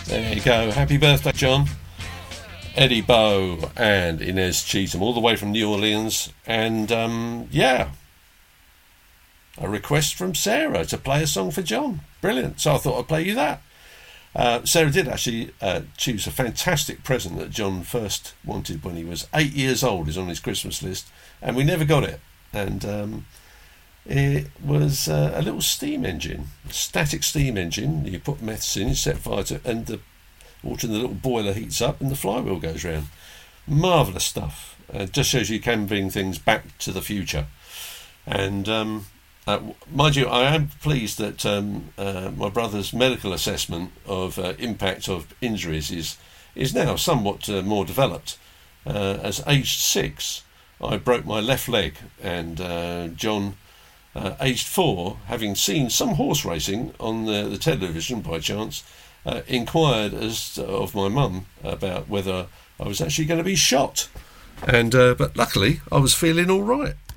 There you go. Happy birthday, John. Eddie Bow and Inez Cheatham, all the way from New Orleans. And, a request from Sarah to play a song for John. Brilliant. So I thought I'd play you that. Sarah did actually choose a fantastic present that John first wanted when he was 8 years old, is on his Christmas list, and we never got it. And it was a little steam engine, a static steam engine. You put meths in, you set fire to it, and the water in the little boiler heats up and the flywheel goes round. Marvellous stuff. Just shows you can bring things back to the future. And mind you, I am pleased that my brother's medical assessment of impact of injuries is now somewhat more developed. As aged 6, I broke my left leg, and John, aged 4, having seen some horse racing on the television by chance, inquired of my mum about whether I was actually going to be shot. And but luckily I was feeling all right.